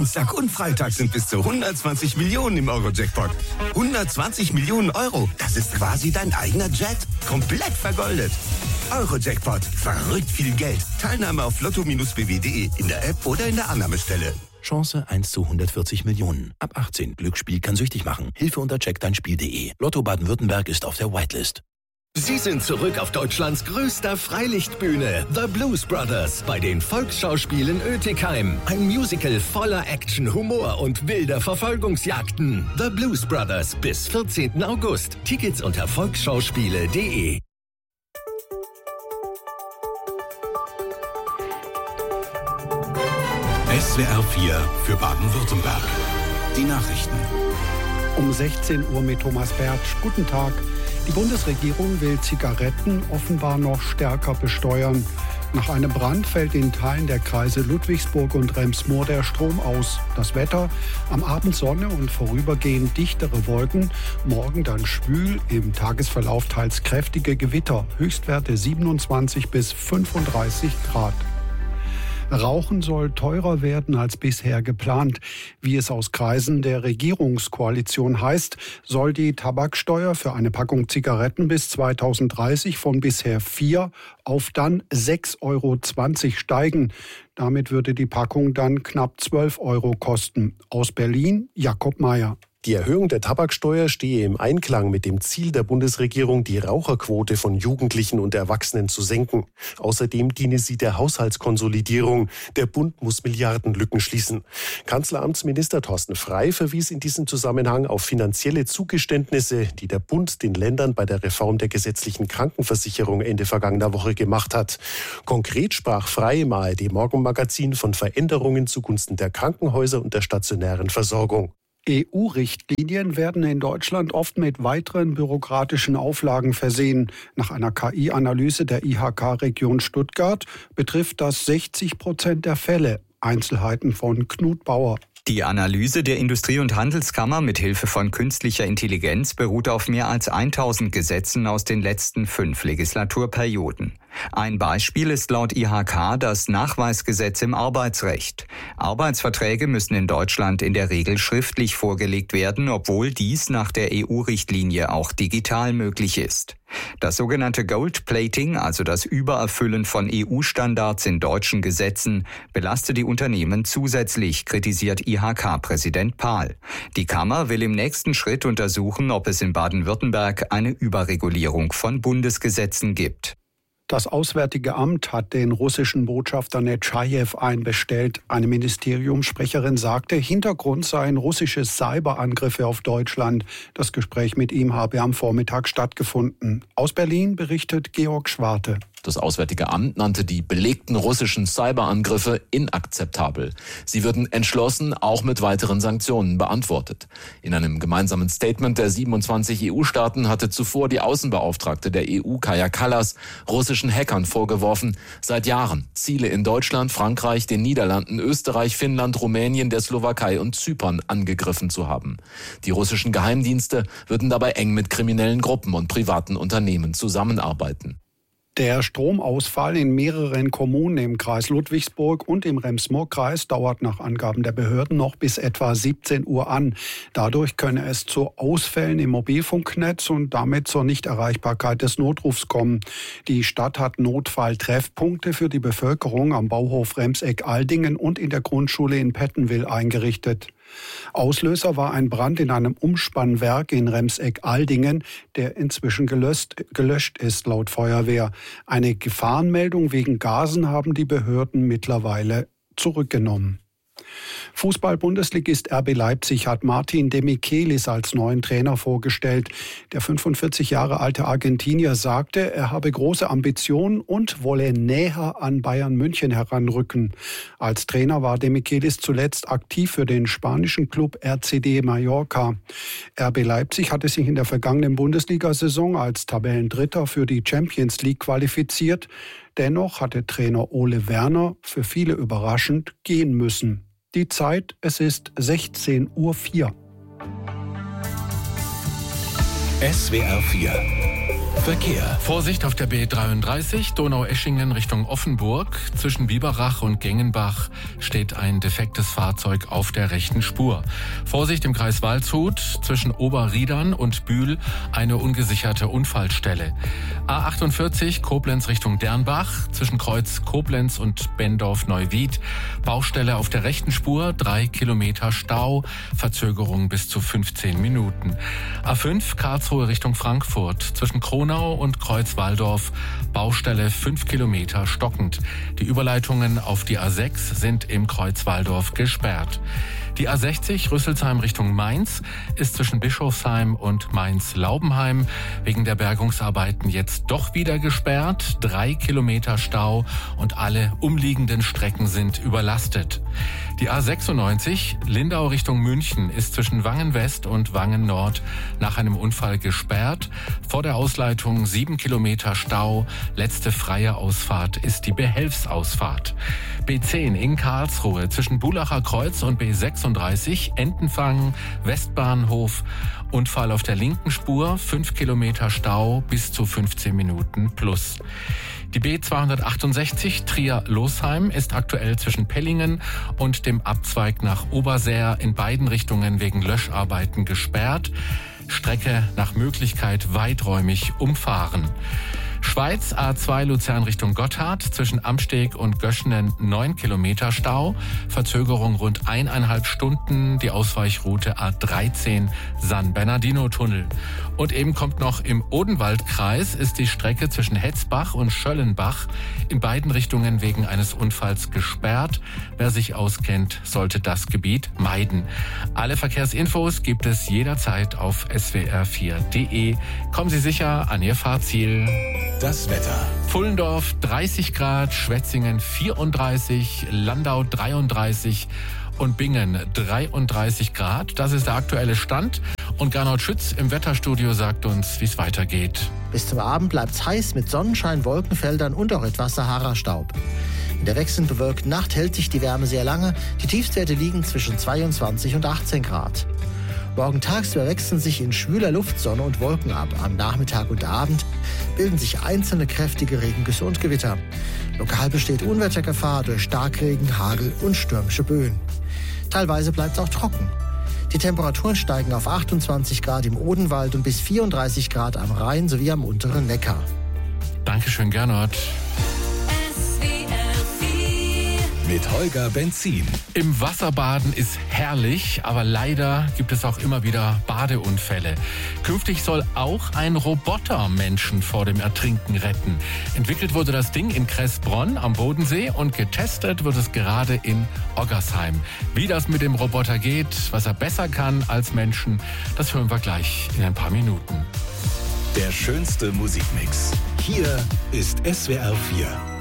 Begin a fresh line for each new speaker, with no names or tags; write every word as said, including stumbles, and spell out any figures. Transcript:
Samstag und Freitag sind bis zu hundertzwanzig Millionen im Euro-Jackpot. hundertzwanzig Millionen Euro, das ist quasi dein eigener Jet. Komplett vergoldet. Euro-Jackpot, verrückt viel Geld. Teilnahme auf lotto Bindestrich b w punkt d e in der App oder in der Annahmestelle.
Chance eins zu hundertvierzig Millionen. Ab achtzehn. Glücksspiel kann süchtig machen. Hilfe unter check dein spiel punkt d e. Lotto Baden-Württemberg ist auf der Whitelist.
Sie sind zurück auf Deutschlands größter Freilichtbühne, The Blues Brothers, bei den Volksschauspielen Oetikheim. Ein Musical voller Action, Humor und wilder Verfolgungsjagden. The Blues Brothers bis vierzehnten August. Tickets unter volksschauspiele punkt d e.
S W R vier für Baden-Württemberg. Die Nachrichten.
Um sechzehn Uhr mit Thomas Bertsch. Guten Tag. Die Bundesregierung will Zigaretten offenbar noch stärker besteuern. Nach einem Brand fällt in Teilen der Kreise Ludwigsburg und Rems-Murr der Strom aus. Das Wetter: am Abend Sonne und vorübergehend dichtere Wolken. Morgen dann schwül, im Tagesverlauf teils kräftige Gewitter. Höchstwerte siebenundzwanzig bis fünfunddreißig Grad. Rauchen soll teurer werden als bisher geplant. Wie es aus Kreisen der Regierungskoalition heißt, soll die Tabaksteuer für eine Packung Zigaretten bis zweitausenddreißig von bisher vier auf dann sechs Euro zwanzig steigen. Damit würde die Packung dann knapp zwölf Euro kosten. Aus Berlin, Jakob Mayer.
Die Erhöhung der Tabaksteuer stehe im Einklang mit dem Ziel der Bundesregierung, die Raucherquote von Jugendlichen und Erwachsenen zu senken. Außerdem diene sie der Haushaltskonsolidierung. Der Bund muss Milliardenlücken schließen. Kanzleramtsminister Thorsten Frey verwies in diesem Zusammenhang auf finanzielle Zugeständnisse, die der Bund den Ländern bei der Reform der gesetzlichen Krankenversicherung Ende vergangener Woche gemacht hat. Konkret sprach Frey im A R D-Morgenmagazin von Veränderungen zugunsten der Krankenhäuser und der stationären Versorgung.
E U-Richtlinien werden in Deutschland oft mit weiteren bürokratischen Auflagen versehen. Nach einer K I-Analyse der I H K-Region Stuttgart betrifft das sechzig Prozent der Fälle. Einzelheiten von Knut Bauer.
Die Analyse der Industrie- und Handelskammer mit Hilfe von künstlicher Intelligenz beruht auf mehr als tausend Gesetzen aus den letzten fünf Legislaturperioden. Ein Beispiel ist laut I H K das Nachweisgesetz im Arbeitsrecht. Arbeitsverträge müssen in Deutschland in der Regel schriftlich vorgelegt werden, obwohl dies nach der E U-Richtlinie auch digital möglich ist. Das sogenannte Gold-Plating, also das Übererfüllen von E U-Standards in deutschen Gesetzen, belastet die Unternehmen zusätzlich, kritisiert I H K-Präsident Pahl. Die Kammer will im nächsten Schritt untersuchen, ob es in Baden-Württemberg eine Überregulierung von Bundesgesetzen gibt.
Das Auswärtige Amt hat den russischen Botschafter Netschajew einbestellt. Eine Ministeriumssprecherin sagte, Hintergrund seien russische Cyberangriffe auf Deutschland. Das Gespräch mit ihm habe am Vormittag stattgefunden. Aus Berlin berichtet Georg Schwarte.
Das Auswärtige Amt nannte die belegten russischen Cyberangriffe inakzeptabel. Sie würden entschlossen auch mit weiteren Sanktionen beantwortet. In einem gemeinsamen Statement der siebenundzwanzig E U-Staaten hatte zuvor die Außenbeauftragte der E U, Kaja Kallas, russischen Hackern vorgeworfen, seit Jahren Ziele in Deutschland, Frankreich, den Niederlanden, Österreich, Finnland, Rumänien, der Slowakei und Zypern angegriffen zu haben. Die russischen Geheimdienste würden dabei eng mit kriminellen Gruppen und privaten Unternehmen zusammenarbeiten.
Der Stromausfall in mehreren Kommunen im Kreis Ludwigsburg und im Rems-Murr-Kreis dauert nach Angaben der Behörden noch bis etwa siebzehn Uhr an. Dadurch könne es zu Ausfällen im Mobilfunknetz und damit zur Nichterreichbarkeit des Notrufs kommen. Die Stadt hat Notfalltreffpunkte für die Bevölkerung am Bauhof Remseck-Aldingen und in der Grundschule in Pettenwil eingerichtet. Auslöser war ein Brand in einem Umspannwerk in Remseck-Aldingen, der inzwischen gelöscht, gelöscht ist, laut Feuerwehr. Eine Gefahrenmeldung wegen Gasen haben die Behörden mittlerweile zurückgenommen. Fußball-Bundesligist R B Leipzig hat Martin Demichelis als neuen Trainer vorgestellt. Der fünfundvierzig Jahre alte Argentinier sagte, er habe große Ambitionen und wolle näher an Bayern München heranrücken. Als Trainer war Demichelis zuletzt aktiv für den spanischen Club R C D Mallorca. R B Leipzig hatte sich in der vergangenen Bundesliga-Saison als Tabellendritter für die Champions League qualifiziert. Dennoch hatte Trainer Ole Werner für viele überraschend gehen müssen. Die Zeit, es ist sechzehn Uhr vier.
S W R vier Verkehr.
Vorsicht auf der B dreiunddreißig, Donaueschingen Richtung Offenburg. Zwischen Biberach und Gengenbach steht ein defektes Fahrzeug auf der rechten Spur. Vorsicht im Kreis Waldshut, zwischen Oberriedern und Bühl eine ungesicherte Unfallstelle. A achtundvierzig, Koblenz Richtung Dernbach, zwischen Kreuz Koblenz und Bendorf-Neuwied. Baustelle auf der rechten Spur, drei Kilometer Stau, Verzögerung bis zu fünfzehn Minuten. A fünf, Karlsruhe Richtung Frankfurt, zwischen Kronau und Kreuz-Walldorf, Baustelle fünf Kilometer stockend. Die Überleitungen auf die A sechs sind im Kreuz-Walldorf gesperrt. Die A sechzig Rüsselsheim Richtung Mainz ist zwischen Bischofsheim und Mainz-Laubenheim wegen der Bergungsarbeiten jetzt doch wieder gesperrt. Drei Kilometer Stau und alle umliegenden Strecken sind überlastet. Die A sechsundneunzig Lindau Richtung München ist zwischen Wangen West und Wangen Nord nach einem Unfall gesperrt. Vor der Ausleitung sieben Kilometer Stau. Letzte freie Ausfahrt ist die Behelfsausfahrt. B zehn in Karlsruhe zwischen Bulacher Kreuz und B sechsunddreißig Entenfang, Westbahnhof. Unfall auf der linken Spur, fünf Kilometer Stau bis zu fünfzehn Minuten plus. Die B zweihundertachtundsechzig Trier-Losheim ist aktuell zwischen Pellingen und dem Abzweig nach Obersähr in beiden Richtungen wegen Löscharbeiten gesperrt. Strecke nach Möglichkeit weiträumig umfahren. Schweiz A zwei Luzern Richtung Gotthard, zwischen Amsteg und Göschenen neun Kilometer Stau, Verzögerung rund eineinhalb Stunden, die Ausweichroute A dreizehn San Bernardino Tunnel. Und eben kommt noch im Odenwaldkreis ist die Strecke zwischen Hetzbach und Schöllenbach in beiden Richtungen wegen eines Unfalls gesperrt. Wer sich auskennt, sollte das Gebiet meiden. Alle Verkehrsinfos gibt es jederzeit auf S W R vier punkt de. Kommen Sie sicher an Ihr Fahrziel.
Das Wetter.
Pfullendorf dreißig Grad, Schwetzingen vierunddreißig, Landau dreiunddreißig und Bingen dreiunddreißig Grad. Das ist der aktuelle Stand. Und Gernot Schütz im Wetterstudio sagt uns, wie es weitergeht.
Bis zum Abend bleibt's heiß mit Sonnenschein, Wolkenfeldern und auch etwas Sahara-Staub. In der wechselnd bewölkten Nacht hält sich die Wärme sehr lange. Die Tiefstwerte liegen zwischen zweiundzwanzig und achtzehn Grad. Morgen tagsüber wechseln sich in schwüler Luft Sonne und Wolken ab. Am Nachmittag und Abend bilden sich einzelne kräftige Regengüsse und Gewitter. Lokal besteht Unwettergefahr durch Starkregen, Hagel und stürmische Böen. Teilweise bleibt es auch trocken. Die Temperaturen steigen auf achtundzwanzig Grad im Odenwald und bis vierunddreißig Grad am Rhein sowie am unteren Neckar.
Dankeschön, Gernot.
Mit Holger Benzin.
Im Wasserbaden ist herrlich, aber leider gibt es auch immer wieder Badeunfälle. Künftig soll auch ein Roboter Menschen vor dem Ertrinken retten. Entwickelt wurde das Ding in Kressbronn am Bodensee und getestet wird es gerade in Oggersheim. Wie das mit dem Roboter geht, was er besser kann als Menschen, das hören wir gleich in ein paar Minuten.
Der schönste Musikmix. Hier ist S W R vier.